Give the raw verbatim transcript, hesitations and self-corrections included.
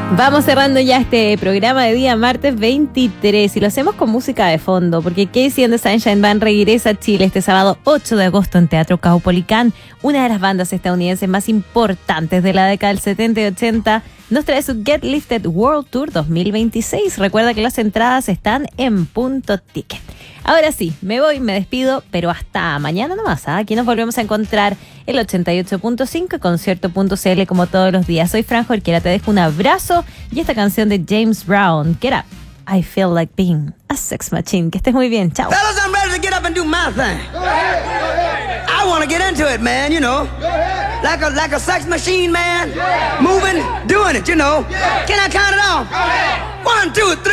Vamos cerrando ya este programa de día martes veintitrés y lo hacemos con música de fondo porque Casey and the Sunshine Band regresa a Chile este sábado ocho de agosto en Teatro Caupolicán, una de las bandas estadounidenses más importantes de la década del setenta y ochenta. Nos trae su Get Lifted World Tour dos mil veintiséis. Recuerda que las entradas están en Punto Ticket. Ahora sí, me voy, me despido, pero hasta mañana nomás. ¿eh? Aquí nos volvemos a encontrar el ochenta y ocho punto cinco y concierto punto c l como todos los días. Soy Fran Jorquera, te dejo un abrazo y esta canción de James Brown, Get Up, I Feel Like Being a Sex Machine. Que estés muy bien, chao. Fellas, I'm ready to get up and do my thing. Go ahead, go ahead. I want to get into it, man, you know. Go ahead. Like a, like a sex machine, man. Yeah. Moving, doing it, you know. Yeah. Can I count it off? Go ahead. One, two, three.